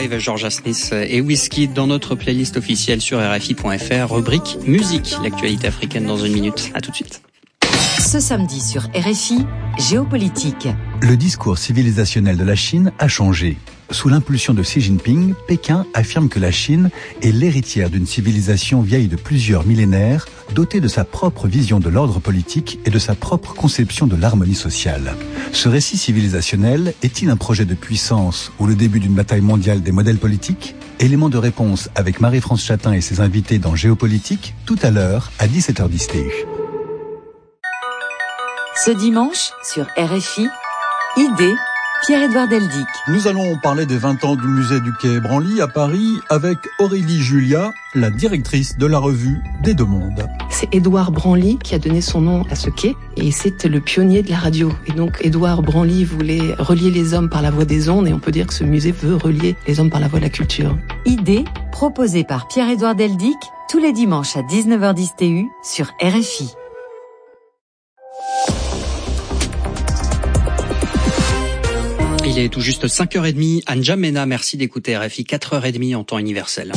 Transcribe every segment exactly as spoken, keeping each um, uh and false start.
Live, Georgia Smith et Wizkid dans notre playlist officielle sur R F I point F R, rubrique musique, l'actualité africaine dans une minute. À tout de suite. Ce samedi sur R F I, géopolitique. Le discours civilisationnel de la Chine a changé. Sous l'impulsion de Xi Jinping, Pékin affirme que la Chine est l'héritière d'une civilisation vieille de plusieurs millénaires, dotée de sa propre vision de l'ordre politique et de sa propre conception de l'harmonie sociale. Ce récit civilisationnel est-il un projet de puissance ou le début d'une bataille mondiale des modèles politiques ? Élément de réponse avec Marie-France Chatin et ses invités dans Géopolitique, tout à l'heure à dix-sept heures dix T U. Ce dimanche, sur R F I, Idée, Pierre-Édouard Deldic. Nous allons parler des vingt ans du musée du Quai Branly à Paris avec Aurélie Julia, la directrice de la revue des Deux Mondes. C'est Édouard Branly qui a donné son nom à ce quai et c'est le pionnier de la radio. Et donc Édouard Branly voulait relier les hommes par la voie des ondes et on peut dire que ce musée veut relier les hommes par la voie de la culture. Idée, proposée par Pierre-Édouard Deldic, tous les dimanches à dix-neuf heures dix T U sur R F I. Il est tout juste cinq heures trente à N'Djamena. Merci d'écouter R F I, quatre heures trente en temps universel.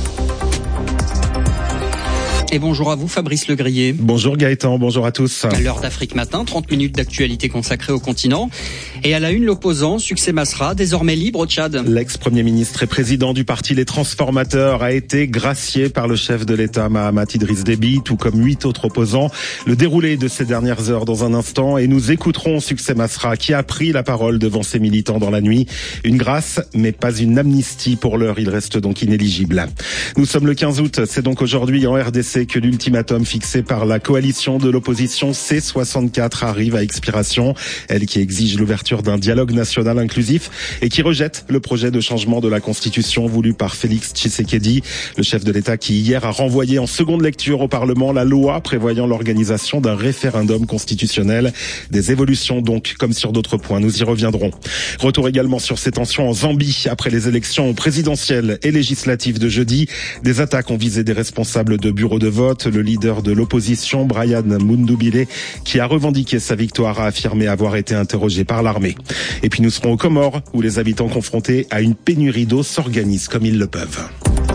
Et bonjour à vous, Fabrice Legrier. Bonjour Gaëtan, bonjour à tous. À l'heure d'Afrique Matin, trente minutes d'actualité consacrée au continent. Et à la une, l'opposant, Succès Masra, désormais libre au Tchad. L'ex-premier ministre et président du parti Les Transformateurs a été gracié par le chef de l'État Mahamat Idriss Déby, tout comme huit autres opposants. Le déroulé de ces dernières heures dans un instant et nous écouterons Succès Masra qui a pris la parole devant ses militants dans la nuit. Une grâce, mais pas une amnistie pour l'heure, il reste donc inéligible. Nous sommes le quinze août, c'est donc aujourd'hui en R D C que l'ultimatum fixé par la coalition de l'opposition C soixante-quatre arrive à expiration. Elle qui exige l'ouverture d'un dialogue national inclusif et qui rejette le projet de changement de la Constitution voulu par Félix Tshisekedi, le chef de l'État qui hier a renvoyé en seconde lecture au Parlement la loi prévoyant l'organisation d'un référendum constitutionnel. Des évolutions donc, comme sur d'autres points, nous y reviendrons. Retour également sur ces tensions en Zambie après les élections présidentielles et législatives de jeudi. Des attaques ont visé des responsables de bureaux de vote. Le leader de l'opposition, Brian Mundubile, qui a revendiqué sa victoire, a affirmé avoir été interrogé par l'armée. Et puis nous serons aux Comores, où les habitants confrontés à une pénurie d'eau s'organisent comme ils le peuvent.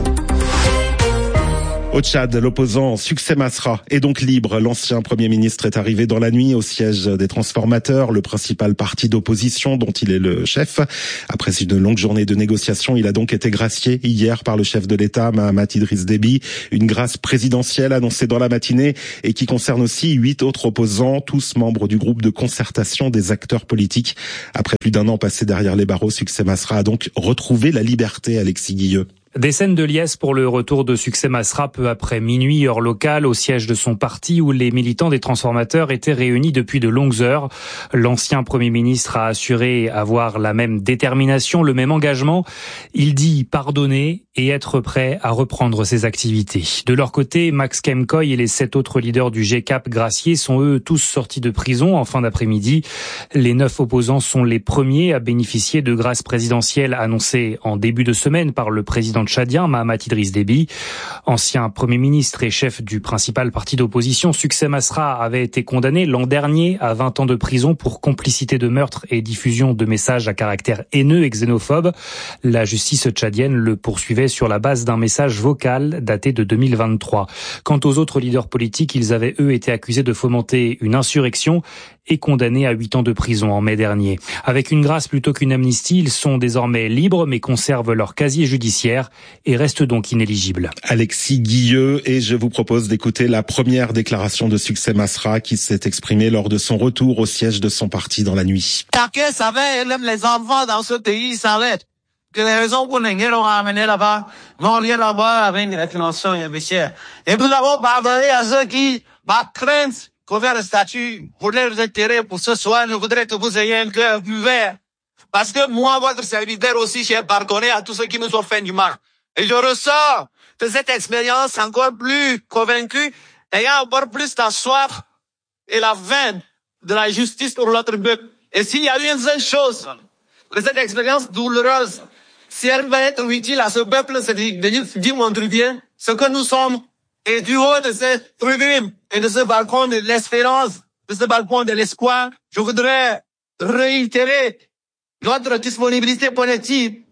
Au Tchad, l'opposant Succès Masra est donc libre. L'ancien Premier ministre est arrivé dans la nuit au siège des Transformateurs, le principal parti d'opposition dont il est le chef. Après une longue journée de négociations, il a donc été gracié hier par le chef de l'État, Mahamat Idriss Déby. Une grâce présidentielle annoncée dans la matinée et qui concerne aussi huit autres opposants, tous membres du groupe de concertation des acteurs politiques. Après plus d'un an passé derrière les barreaux, Succès Masra a donc retrouvé la liberté, Alexis Guilleux. Des scènes de liesse pour le retour de Succès Masra peu après minuit, heure locale, au siège de son parti où les militants des Transformateurs étaient réunis depuis de longues heures. L'ancien Premier ministre a assuré avoir la même détermination, le même engagement. Il dit pardonner et être prêt à reprendre ses activités. De leur côté, Max Kemkoy et les sept autres leaders du G C A P graciés sont eux tous sortis de prison en fin d'après-midi. Les neuf opposants sont les premiers à bénéficier de grâces présidentielles annoncées en début de semaine par le président tchadien Mahamat Idriss Déby. Ancien Premier ministre et chef du principal parti d'opposition, Succès Masra avait été condamné l'an dernier à vingt ans de prison pour complicité de meurtre et diffusion de messages à caractère haineux et xénophobe. La justice tchadienne le poursuivait sur la base d'un message vocal daté de deux mille vingt-trois. Quant aux autres leaders politiques, ils avaient eux été accusés de fomenter une insurrection et condamnés à huit ans de prison en mai dernier. Avec une grâce plutôt qu'une amnistie, ils sont désormais libres mais conservent leur casier judiciaire et restent donc inéligibles. Alexis Guilleux, et je vous propose d'écouter la première déclaration de Succès Masra qui s'est exprimée lors de son retour au siège de son parti dans la nuit. Chacun savait, même les enfants dans ce pays savaient que les raisons pour lesquelles on a amené là-bas n'ont rien à voir avec la financement et investisseurs. Et nous avons pardonné à ceux qui, par crainte qu'on fasse le statut pour leurs intérêts pour ce soir, je voudrais que vous ayez un cœur plus vert. Parce que moi, votre serviteur aussi, j'ai pardonné à tous ceux qui nous ont fait du mal. Et je ressors de cette expérience encore plus convaincu, ayant encore plus la soif et la veine de la justice pour l'autre peuple. Et s'il y a une seule chose, que cette expérience douloureuse, si elle va être utile à ce peuple, c'est de dire mon bien, ce que nous sommes, et du haut de cette tribune, et de ce balcon de l'espérance, de ce balcon de l'espoir, je voudrais réitérer notre disponibilité politique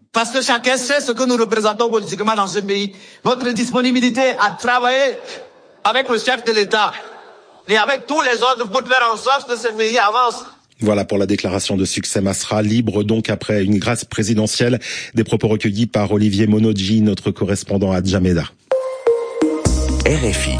Parce que chacun sait ce que nous représentons politiquement dans ce pays. Votre disponibilité à travailler avec le chef de l'État et avec tous les autres pour faire en sorte que ce pays avance. Voilà pour la déclaration de succès Masra, libre donc après une grâce présidentielle. Des propos recueillis par Olivier Monodji, notre correspondant à Djamena. R F I.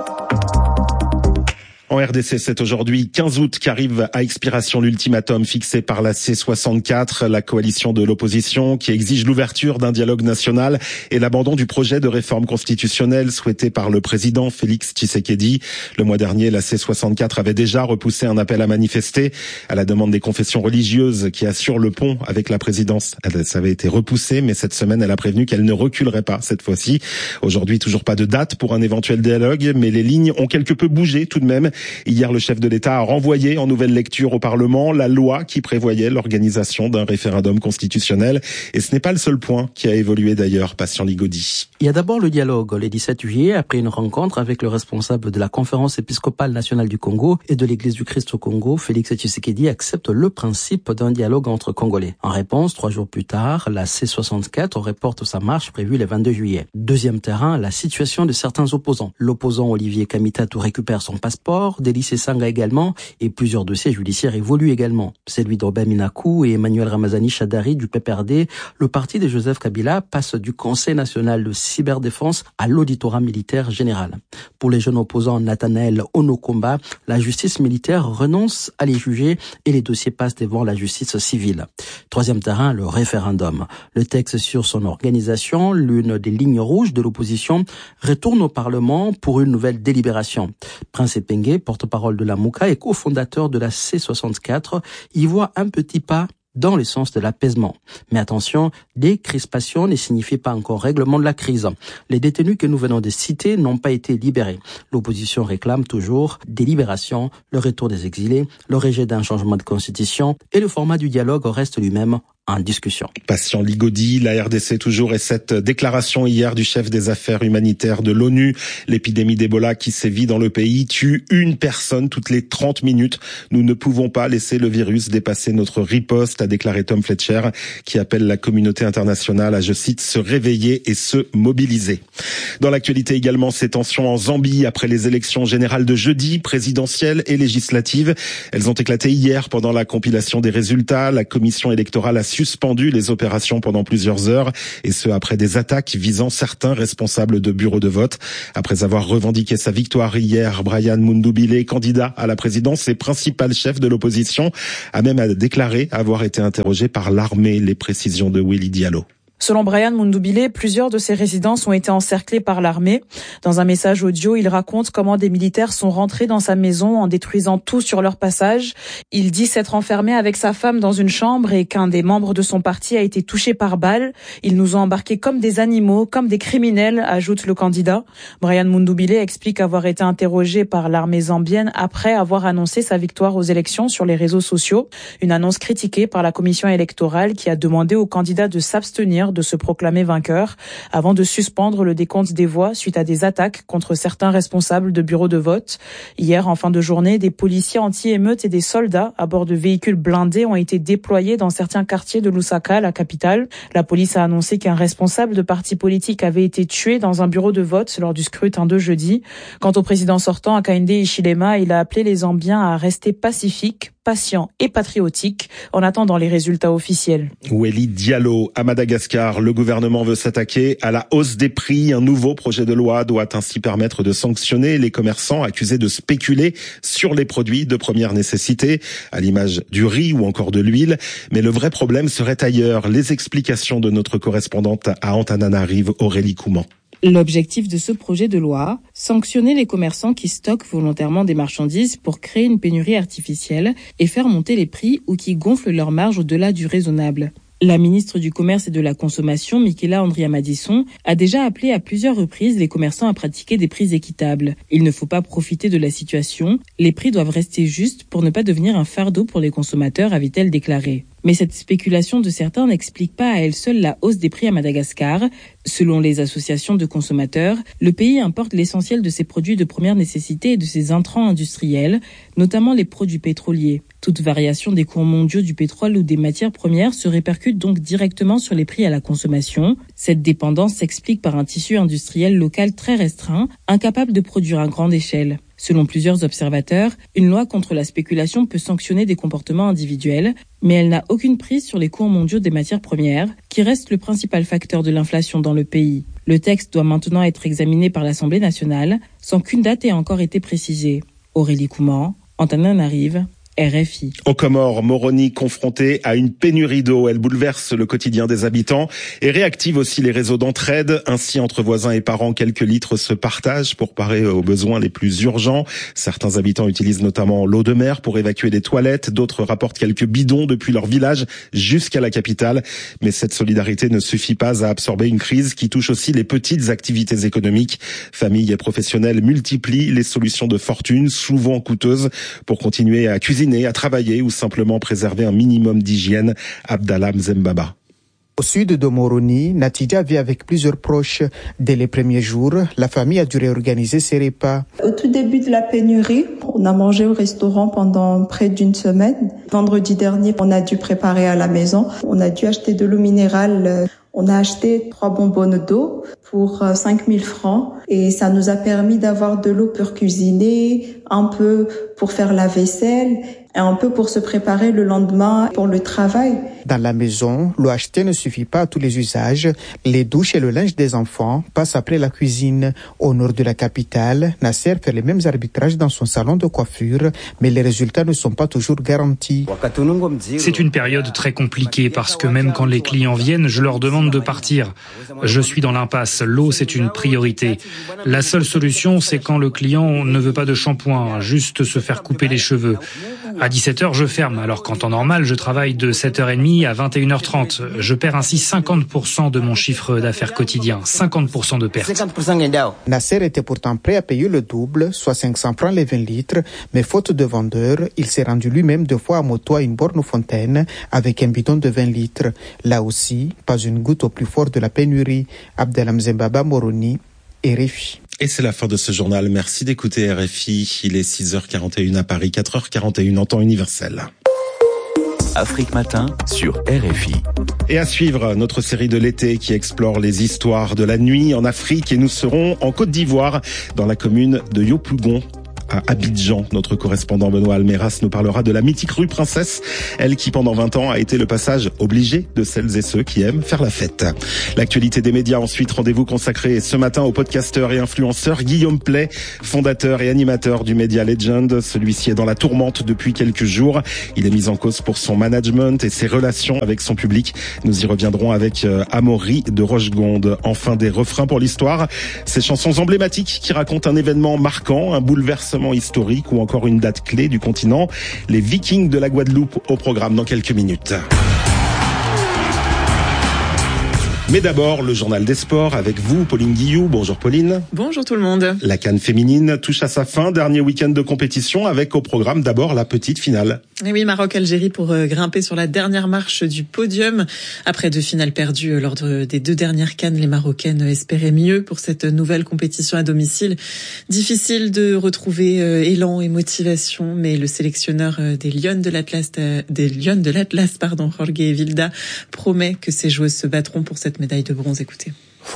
En R D C, c'est aujourd'hui quinze août qu'arrive à expiration l'ultimatum fixé par la C soixante-quatre, la coalition de l'opposition qui exige l'ouverture d'un dialogue national et l'abandon du projet de réforme constitutionnelle souhaité par le président Félix Tshisekedi. Le mois dernier, la C soixante-quatre avait déjà repoussé un appel à manifester à la demande des confessions religieuses qui assurent le pont avec la présidence. Ça avait été repoussé, mais cette semaine, elle a prévenu qu'elle ne reculerait pas cette fois-ci. Aujourd'hui, toujours pas de date pour un éventuel dialogue, mais les lignes ont quelque peu bougé tout de même. Hier, le chef de l'État a renvoyé en nouvelle lecture au Parlement la loi qui prévoyait l'organisation d'un référendum constitutionnel. Et ce n'est pas le seul point qui a évolué d'ailleurs, Patient Ligodi. Il y a d'abord le dialogue. Le dix-sept juillet, après une rencontre avec le responsable de la conférence épiscopale nationale du Congo et de l'Église du Christ au Congo, Félix Tshisekedi accepte le principe d'un dialogue entre Congolais. En réponse, trois jours plus tard, la C soixante-quatre reporte sa marche prévue le vingt-deux juillet. Deuxième terrain, la situation de certains opposants. L'opposant Olivier Kamitatou récupère son passeport, Délice Sanga également, et plusieurs dossiers judiciaires évoluent également. Celui d'Obed Minakou et Emmanuel Ramazani Chadari du P P R D, le parti de Joseph Kabila passe du Conseil national de cyberdéfense à l'auditorat militaire général. Pour les jeunes opposants Nathanaël Onokomba, la justice militaire renonce à les juger et les dossiers passent devant la justice civile. Troisième terrain, le référendum. Le texte sur son organisation, l'une des lignes rouges de l'opposition, retourne au Parlement pour une nouvelle délibération. Prince Epenge, porte-parole de la Mouka et cofondateur de la C soixante-quatre, y voit un petit pas dans le sens de l'apaisement. Mais attention, décrispation ne signifie pas encore règlement de la crise. Les détenus que nous venons de citer n'ont pas été libérés. L'opposition réclame toujours des libérations, le retour des exilés, le rejet d'un changement de constitution et le format du dialogue reste lui-même en discussion. Patient Ligodi, la R D C toujours, et cette déclaration hier du chef des affaires humanitaires de l'ONU. L'épidémie d'Ebola qui sévit dans le pays tue une personne toutes les trente minutes. Nous ne pouvons pas laisser le virus dépasser notre riposte, a déclaré Tom Fletcher, qui appelle la communauté internationale à, je cite, se réveiller et se mobiliser. Dans l'actualité également, ces tensions en Zambie après les élections générales de jeudi, présidentielles et législatives. Elles ont éclaté hier pendant la compilation des résultats. La commission électorale a suspendu les opérations pendant plusieurs heures, et ce après des attaques visant certains responsables de bureaux de vote. Après avoir revendiqué sa victoire hier, Brian Mundubile, candidat à la présidence et principal chef de l'opposition, a même déclaré avoir été interrogé par l'armée. Les précisions de Willy Diallo. Selon Brian Mundubile, plusieurs de ses résidences ont été encerclées par l'armée. Dans un message audio, il raconte comment des militaires sont rentrés dans sa maison en détruisant tout sur leur passage. Il dit s'être enfermé avec sa femme dans une chambre et qu'un des membres de son parti a été touché par balle. Ils nous ont embarqués comme des animaux, comme des criminels, ajoute le candidat. Brian Mundubile explique avoir été interrogé par l'armée zambienne après avoir annoncé sa victoire aux élections sur les réseaux sociaux. Une annonce critiquée par la commission électorale qui a demandé aux candidats de s'abstenir de se proclamer vainqueur avant de suspendre le décompte des voix suite à des attaques contre certains responsables de bureaux de vote. Hier, en fin de journée, des policiers anti-émeutes et des soldats à bord de véhicules blindés ont été déployés dans certains quartiers de Lusaka, la capitale. La police a annoncé qu'un responsable de parti politique avait été tué dans un bureau de vote lors du scrutin de jeudi. Quant au président sortant, Hakainde Hichilema, il a appelé les Zambiens à rester pacifiques, patients et patriotiques en attendant les résultats officiels. Willy Diallo, à Madagascar, le gouvernement veut s'attaquer à la hausse des prix. Un nouveau projet de loi doit ainsi permettre de sanctionner les commerçants accusés de spéculer sur les produits de première nécessité, à l'image du riz ou encore de l'huile. Mais le vrai problème serait ailleurs. Les explications de notre correspondante à Antananarivo, Aurélie Couman. L'objectif de ce projet de loi, sanctionner les commerçants qui stockent volontairement des marchandises pour créer une pénurie artificielle et faire monter les prix ou qui gonflent leurs marges au-delà du raisonnable. La ministre du Commerce et de la Consommation, Michaela Andriamadisson, a déjà appelé à plusieurs reprises les commerçants à pratiquer des prix équitables. Il ne faut pas profiter de la situation. Les prix doivent rester justes pour ne pas devenir un fardeau pour les consommateurs, avait-elle déclaré. Mais cette spéculation de certains n'explique pas à elle seule la hausse des prix à Madagascar. Selon les associations de consommateurs, le pays importe l'essentiel de ses produits de première nécessité et de ses intrants industriels, notamment les produits pétroliers. Toute variation des cours mondiaux du pétrole ou des matières premières se répercute donc directement sur les prix à la consommation. Cette dépendance s'explique par un tissu industriel local très restreint, incapable de produire à grande échelle. Selon plusieurs observateurs, une loi contre la spéculation peut sanctionner des comportements individuels, mais elle n'a aucune prise sur les cours mondiaux des matières premières, qui restent le principal facteur de l'inflation dans le pays. Le texte doit maintenant être examiné par l'Assemblée nationale, sans qu'une date ait encore été précisée. Aurélie Couman, Antananarive, R F I. Aux Comores, Moroni confrontée à une pénurie d'eau. Elle bouleverse le quotidien des habitants et réactive aussi les réseaux d'entraide. Ainsi, entre voisins et parents, quelques litres se partagent pour parer aux besoins les plus urgents. Certains habitants utilisent notamment l'eau de mer pour évacuer des toilettes. D'autres rapportent quelques bidons depuis leur village jusqu'à la capitale. Mais cette solidarité ne suffit pas à absorber une crise qui touche aussi les petites activités économiques. Familles et professionnels multiplient les solutions de fortune, souvent coûteuses, pour continuer à cuisiner, à travailler ou simplement préserver un minimum d'hygiène. Abdallah Mzembaba. Au sud de Moroni, Natidia vit avec plusieurs proches. Dès les premiers jours, la famille a dû réorganiser ses repas. Au tout début de la pénurie, on a mangé au restaurant pendant près d'une semaine. Vendredi dernier, on a dû préparer à la maison. On a dû acheter de l'eau minérale. On a acheté trois bonbonnes d'eau pour cinq mille francs et ça nous a permis d'avoir de l'eau pour cuisiner, un peu pour faire la vaisselle et un peu pour se préparer le lendemain pour le travail. Dans la maison, l'eau achetée ne suffit pas à tous les usages. Les douches et le linge des enfants passent après la cuisine. Au nord de la capitale, Nasser fait les mêmes arbitrages dans son salon de coiffure, mais les résultats ne sont pas toujours garantis. C'est une période très compliquée parce que même quand les clients viennent, je leur demande de partir. Je suis dans l'impasse. L'eau, c'est une priorité. La seule solution, c'est quand le client ne veut pas de shampoing, juste se faire couper les cheveux. À dix-sept heures, je ferme, alors qu'en temps normal, je travaille de sept heures trente à vingt et une heures trente. Je perds ainsi cinquante pour cent de mon chiffre d'affaires quotidien, cinquante pour cent de perte. Nasser était pourtant prêt à payer le double, soit cinq cents francs les vingt litres, mais faute de vendeur, il s'est rendu lui-même deux fois à moto à une borne fontaine avec un bidon de vingt litres. Là aussi, pas une goutte au plus fort de la pénurie. Abdallah Mzembaba, Moroni, R F I. Et c'est la fin de ce journal. Merci d'écouter R F I. Il est six heures quarante et une à Paris, quatre heures quarante et une en temps universel. Afrique Matin sur R F I. Et à suivre, notre série de l'été qui explore les histoires de la nuit en Afrique. Et nous serons en Côte d'Ivoire, dans la commune de Yopougon, à Abidjan. Notre correspondant Benoît Almeras nous parlera de la mythique rue Princesse, elle qui pendant vingt ans a été le passage obligé de celles et ceux qui aiment faire la fête. L'actualité des médias ensuite, rendez-vous consacré ce matin au podcasteur et influenceur Guillaume Pley, fondateur et animateur du Media Legend. Celui-ci est dans la tourmente depuis quelques jours. Il est mis en cause pour son management et ses relations avec son public. Nous y reviendrons avec Amaury de Rochegonde. Enfin, des refrains pour l'histoire. Ces chansons emblématiques qui racontent un événement marquant, un bouleversement historique ou encore une date clé du continent. Les Vikings de la Guadeloupe au programme dans quelques minutes. Mais d'abord, le journal des sports avec vous, Pauline Guillou. Bonjour Pauline. Bonjour tout le monde. La CAN féminine touche à sa fin. Dernier week-end de compétition avec au programme d'abord la petite finale. Et oui, Maroc-Algérie pour grimper sur la dernière marche du podium. Après deux finales perdues lors des deux dernières CAN, les Marocaines espéraient mieux pour cette nouvelle compétition à domicile. Difficile de retrouver élan et motivation, mais le sélectionneur des Lionnes de l'Atlas, des Lionnes de l'Atlas, pardon, Jorge Vilda, promet que ces joueuses se battront pour cette médaille de bronze. Écoutez.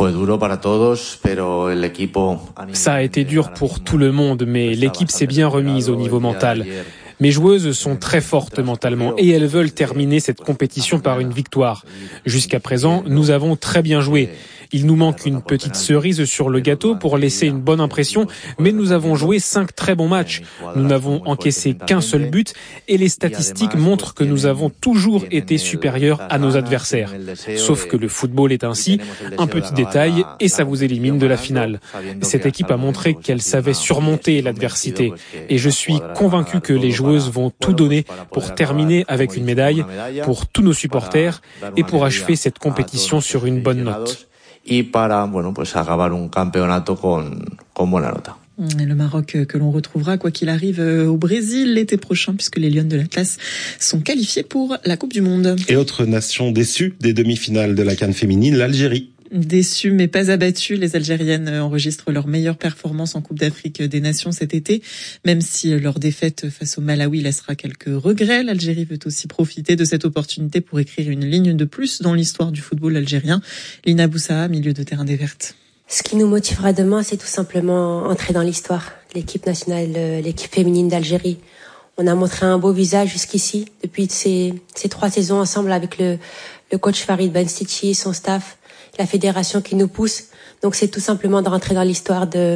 Ça a été dur pour tout le monde, mais l'équipe s'est bien remise au niveau mental. Mes joueuses sont très fortes mentalement et elles veulent terminer cette compétition par une victoire. Jusqu'à présent, nous avons très bien joué. Il nous manque une petite cerise sur le gâteau pour laisser une bonne impression, mais nous avons joué cinq très bons matchs. Nous n'avons encaissé qu'un seul but et les statistiques montrent que nous avons toujours été supérieurs à nos adversaires. Sauf que le football est ainsi, un petit détail et ça vous élimine de la finale. Cette équipe a montré qu'elle savait surmonter l'adversité et je suis convaincu que les joueuses vont tout donner pour terminer avec une médaille, pour tous nos supporters et pour achever cette compétition sur une bonne note. Y para, bueno, pues acabar un campeonato con, con buena nota. Le Maroc que l'on retrouvera, quoi qu'il arrive, au Brésil l'été prochain, puisque les Lions de l'Atlas sont qualifiés pour la Coupe du Monde. Et autre nation déçue des demi-finales de la CAN féminine, l'Algérie. Déçues mais pas abattues, les Algériennes enregistrent leur meilleure performance en Coupe d'Afrique des Nations cet été. Même si leur défaite face au Malawi laissera quelques regrets, l'Algérie veut aussi profiter de cette opportunité pour écrire une ligne de plus dans l'histoire du football algérien. Lina Boussaha, milieu de terrain des Vertes. Ce qui nous motivera demain, c'est tout simplement entrer dans l'histoire. L'équipe nationale, l'équipe féminine d'Algérie. On a montré un beau visage jusqu'ici, depuis ces, ces trois saisons ensemble avec le, le coach Farid Benstitchi, son staff, la fédération qui nous pousse. Donc c'est tout simplement de rentrer dans l'histoire de,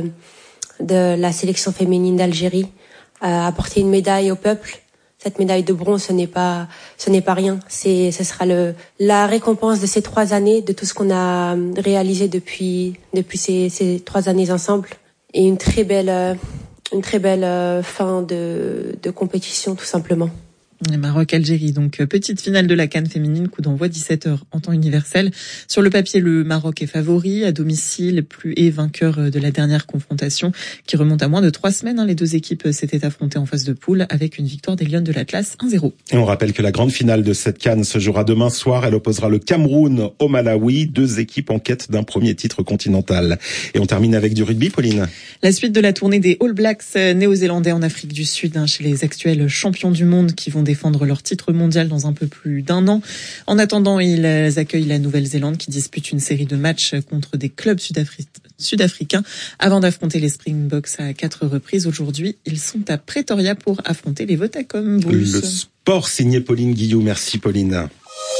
de la sélection féminine d'Algérie, euh, apporter une médaille au peuple. Cette médaille de bronze, ce n'est pas, ce n'est pas rien. C'est, ce sera le, la récompense de ces trois années, de tout ce qu'on a réalisé depuis, depuis ces, ces trois années ensemble. Et une très belle, euh, une très belle euh, fin de, de compétition, tout simplement. Maroc-Algérie, donc petite finale de la CAN féminine, coup d'envoi dix-sept heures en temps universel. Sur le papier, le Maroc est favori, à domicile, plus et vainqueur de la dernière confrontation, qui remonte à moins de trois semaines. Les deux équipes s'étaient affrontées en phase de poule avec une victoire des Lions de l'Atlas un zéro. Et on rappelle que la grande finale de cette CAN se jouera demain soir. Elle opposera le Cameroun au Malawi, deux équipes en quête d'un premier titre continental. Et on termine avec du rugby, Pauline. La suite de la tournée des All Blacks néo-zélandais en Afrique du Sud, chez les actuels champions du monde qui vont défendre leur titre mondial dans un peu plus d'un an. En attendant, ils accueillent la Nouvelle-Zélande qui dispute une série de matchs contre des clubs sud-afri- sud-africains avant d'affronter les Springboks à quatre reprises. Aujourd'hui, ils sont à Pretoria pour affronter les Vodacom Bulls. Le sport signé Pauline Guillou. Merci Pauline.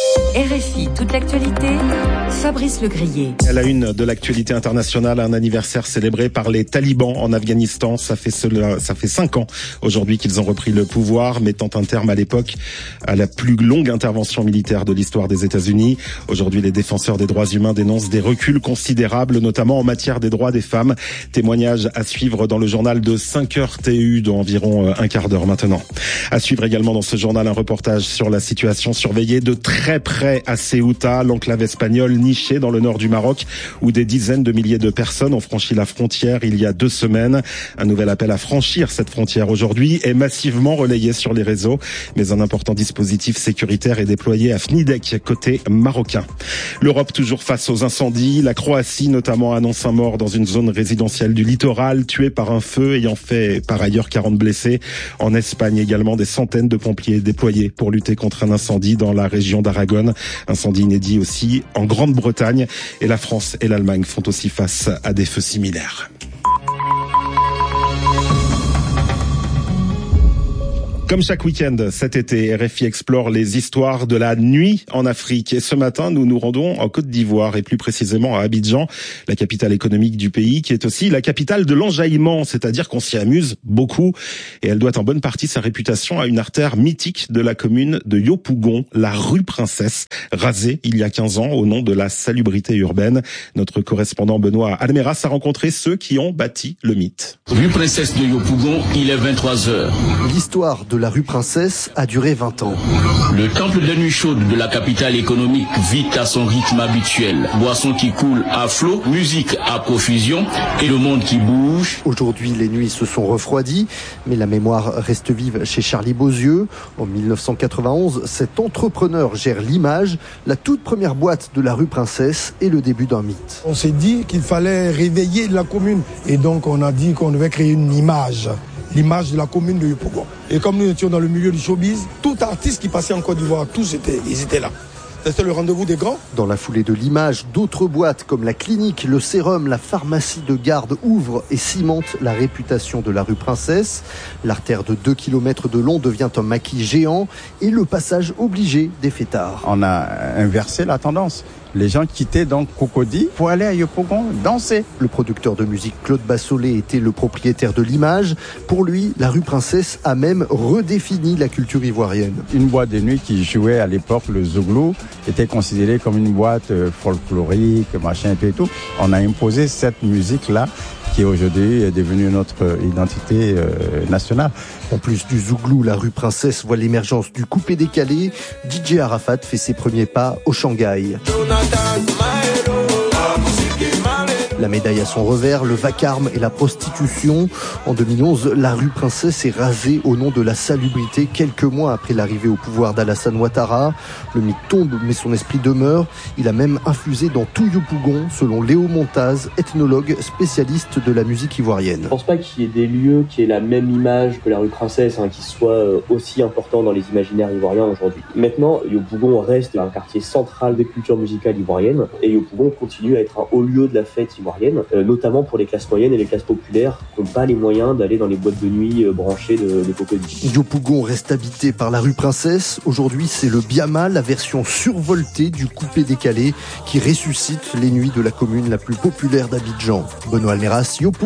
R F I, toute l'actualité, Fabrice Legrier. À la une de l'actualité internationale, un anniversaire célébré par les talibans en Afghanistan. Ça fait cela, ça fait cinq ans aujourd'hui qu'ils ont repris le pouvoir, mettant un terme à l'époque à la plus longue intervention militaire de l'histoire des États-Unis. Aujourd'hui, les défenseurs des droits humains dénoncent des reculs considérables, notamment en matière des droits des femmes. Témoignage à suivre dans le journal de cinq heures T U dans environ un quart d'heure maintenant. À suivre également dans ce journal un reportage sur la situation surveillée de très près à Ceuta, l'enclave espagnole nichée dans le nord du Maroc, où des dizaines de milliers de personnes ont franchi la frontière il y a deux semaines. Un nouvel appel à franchir cette frontière aujourd'hui est massivement relayé sur les réseaux, mais un important dispositif sécuritaire est déployé à Fnidek, côté marocain. L'Europe toujours face aux incendies. La Croatie notamment annonce un mort dans une zone résidentielle du littoral, tué par un feu ayant fait par ailleurs quarante blessés. En Espagne également, des centaines de pompiers déployés pour lutter contre un incendie dans la région d'Aragon. Incendie inédit aussi en Grande-Bretagne, et la France et l'Allemagne font aussi face à des feux similaires. Comme chaque week-end cet été, R F I explore les histoires de la nuit en Afrique. Et ce matin, nous nous rendons en Côte d'Ivoire et plus précisément à Abidjan, la capitale économique du pays, qui est aussi la capitale de l'enjaillement, c'est-à-dire qu'on s'y amuse beaucoup. Et elle doit en bonne partie sa réputation à une artère mythique de la commune de Yopougon, la rue Princesse, rasée il y a quinze ans au nom de la salubrité urbaine. Notre correspondant Benoît Almeras a rencontré ceux qui ont bâti le mythe. Rue Princesse de Yopougon, il est vingt-trois heures. L'histoire de la rue Princesse a duré vingt ans. Le temple de nuit chaude de la capitale économique vit à son rythme habituel. Boissons qui coulent à flot, musique à profusion et le monde qui bouge. Aujourd'hui, les nuits se sont refroidies, mais la mémoire reste vive chez Charlie Beauzieux. En mille neuf cent quatre-vingt-onze, cet entrepreneur gère l'image, la toute première boîte de la rue Princesse et le début d'un mythe. On s'est dit qu'il fallait réveiller la commune et donc on a dit qu'on devait créer une image. L'image de la commune de Yopougon. Et comme nous étions dans le milieu du showbiz, tout artiste qui passait en Côte d'Ivoire, tous étaient, ils étaient là. C'était le rendez-vous des grands. Dans la foulée de l'image, d'autres boîtes comme la clinique, le sérum, la pharmacie de garde ouvrent et cimentent la réputation de la rue Princesse. L'artère de deux kilomètres de long devient un maquis géant et le passage obligé des fêtards. On a inversé la tendance. Les gens quittaient donc Cocody pour aller à Yopougon danser. Le producteur de musique Claude Bassolé était le propriétaire de l'image. Pour lui, la rue Princesse a même redéfini la culture ivoirienne. Une boîte de nuit qui jouait à l'époque le zouglou était considérée comme une boîte folklorique, machin et tout et tout. On a imposé cette musique-là qui aujourd'hui est devenue notre identité euh, nationale. En plus du zouglou, la rue Princesse voit l'émergence du coupé-décalé. D J Arafat fait ses premiers pas au Shanghai. La La médaille à son revers, le vacarme et la prostitution. En deux mille onze, la rue Princesse est rasée au nom de la salubrité quelques mois après l'arrivée au pouvoir d'Alassane Ouattara. Le mythe tombe, mais son esprit demeure. Il a même infusé dans tout Yopougon, selon Léo Montaz, ethnologue spécialiste de la musique ivoirienne. Je pense pas qu'il y ait des lieux qui aient la même image que la rue Princesse, hein, qui soient aussi importants dans les imaginaires ivoiriens aujourd'hui. Maintenant, Yopougon reste un quartier central des cultures musicales ivoiriennes et Yopougon continue à être un haut lieu de la fête ivoirienne, euh, notamment pour les classes moyennes et les classes populaires qui n'ont pas les moyens d'aller dans les boîtes de nuit euh, branchées de, de Cocody. Yopougon reste habité par la rue Princesse. Aujourd'hui, c'est le Biama, la version survoltée du coupé-décalé qui ressuscite les nuits de la commune la plus populaire d'Abidjan. Benoît Almeras, Yopougon.